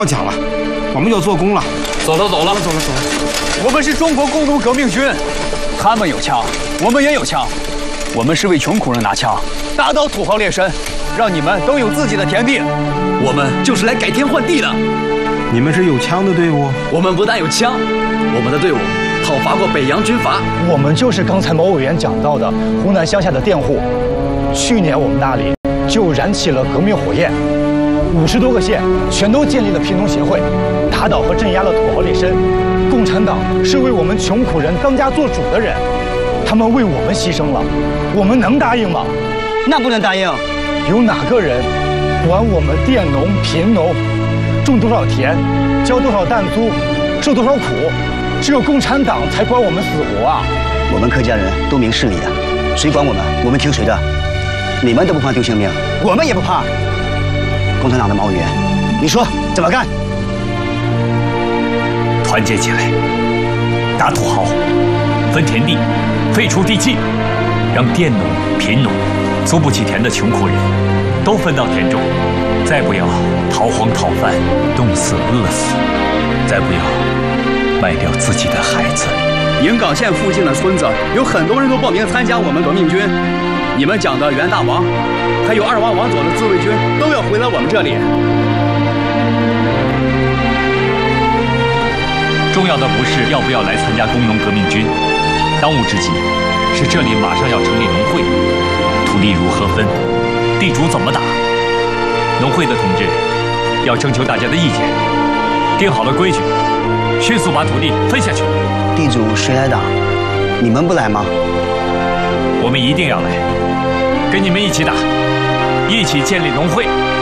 要讲了，我们要做工了。 走了。我们是中国工农革命军，他们有枪，我们也有枪。我们是为穷苦人拿枪，打倒土豪劣绅，让你们都有自己的田地。我们就是来改天换地的。 你们是有枪的队伍？ 我们不但有枪，我们的队伍讨伐过北洋军阀。 我们就是刚才毛委员讲到的湖南乡下的佃户。去年我们那里就燃起了革命火焰，50多个县全都建立了贫农协会，打倒和镇压了土豪劣绅。共产党是为我们穷苦人当家做主的人，他们为我们牺牲了，我们能答应吗？ 那不能答应。 有哪个人管我们佃农、贫农种多少田，交多少担租，受多少苦？只有共产党才管我们死活啊！ 我们客家人都明事理的，谁管我们，我们听谁的？你们都不怕丢性命，我们也不怕。共产党的毛委员，你说怎么干？ 团结起来，打土豪，分田地，废除地契，让佃农、贫农、租不起田的穷苦人都分到田中，再不要逃荒逃犯、冻死饿死，再不要卖掉自己的孩子。 营港县附近的村子有很多人都报名参加我们革命军，你们讲的袁大王，还有2王王佐的自卫军都要回来我们这里。 重要的不是要不要来参加工农革命军，当务之急是这里马上要成立农会，土地如何分，地主怎么打，农会的同志要征求大家的意见，定好了规矩，迅速把土地分下去。 地主谁来打？你们不来吗？ 我们一定要来，跟你们一起打，一起建立农会。